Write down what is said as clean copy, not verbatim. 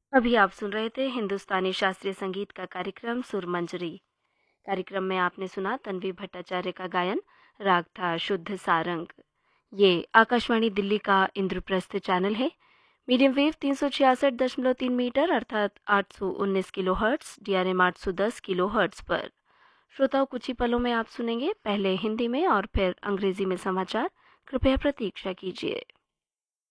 अभी आप सुन रहे थे हिंदुस्तानी शास्त्रीय संगीत का कार्यक्रम सुरमंजरी। कार्यक्रम में आपने सुना तन्वी भट्टाचार्य का गायन। राग था शुद्ध सारंग। ये आकाशवाणी दिल्ली का इंद्रप्रस्थ चैनल है। मीडियम वेव 366.3 मीटर अर्थात 819 kilo hertz, DRM 810 kilo hertz पर। श्रोताओं, कुछ ही पलों में आप सुनेंगे पहले हिंदी में और फिर अंग्रेजी में समाचार। कृपया प्रतीक्षा कीजिए।